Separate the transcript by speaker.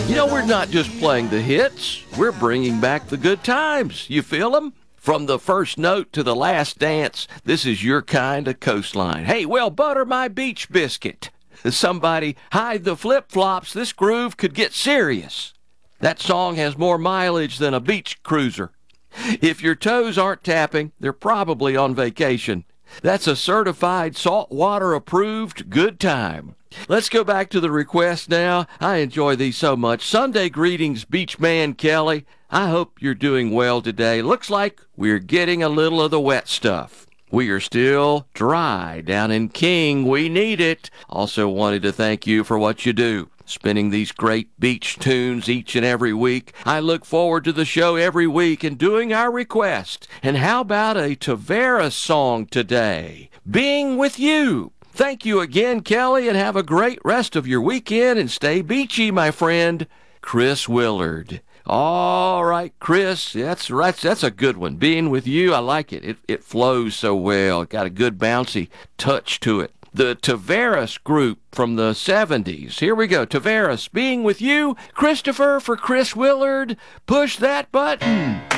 Speaker 1: You know, we're not just playing the hits, we're bringing back the good times. You feel them? From the first note to the last dance, this is your kind of coastline. Hey, well, butter my beach biscuit. Somebody hide the flip-flops, this groove could get serious. That song has more mileage than a beach cruiser. If your toes aren't tapping, they're probably on vacation. That's a certified saltwater approved good time. Let's go back to the request now. I enjoy these so much. Sunday greetings, beach man Kelly. I hope you're doing well today. Looks like we're getting a little of the wet stuff. We are still dry down in King. We need it. Also wanted to thank you for what you do, spinning these great beach tunes each and every week. I look forward to the show every week and doing our request. And how about a Tavares song today? Being With You. Thank you again, Kelly, and have a great rest of your weekend and stay beachy, my friend. Chris Willard. All right, Chris, that's right. That's a good one. Being With You, I like it. It flows so well. It got a good bouncy touch to it. The Tavares group from the 70s. Here we go. Tavares, Being With You. Christopher for Chris Willard. Push that button.